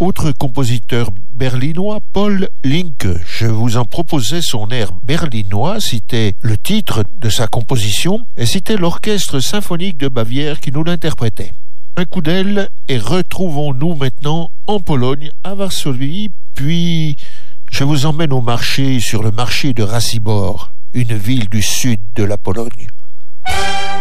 autre compositeur berlinois, Paul Linke. Je vous en proposais son air berlinois, c'était le titre de sa composition, et c'était l'Orchestre symphonique de Bavière qui nous l'interprétait. Un coup d'aile, et retrouvons-nous maintenant en Pologne, à Varsovie, puis je vous emmène au marché, sur le marché de Racibor, une ville du sud de la Pologne.